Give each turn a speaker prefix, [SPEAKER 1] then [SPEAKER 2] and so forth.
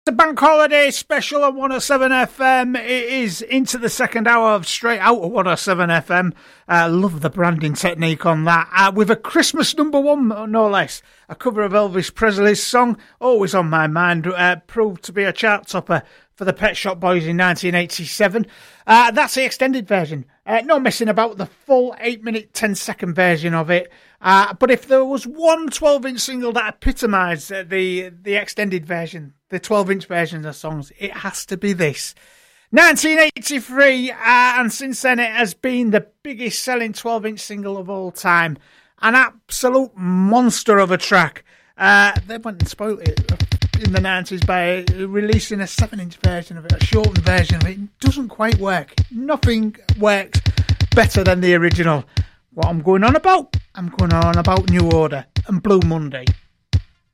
[SPEAKER 1] the bank holiday special on 107 FM. It is into the second hour of Straight Out of 107 FM. Love the branding technique on that. With a Christmas number one, no less. A cover of Elvis Presley's song, Always on My Mind, proved to be a chart topper for the Pet Shop Boys in 1987. That's the extended version. No messing about, the full 8-minute, 10-second version of it. But if there was one 12-inch single that epitomised the extended version, the 12-inch version of songs, it has to be this. 1983, and since then it has been the biggest selling 12-inch single of all time. An absolute monster of a track. They went and spoiled it in the 90s by releasing a 7-inch version of it, a shortened version of it. It doesn't quite work. Nothing works better than the original. What I'm going on about? I'm going on about New Order and Blue Monday.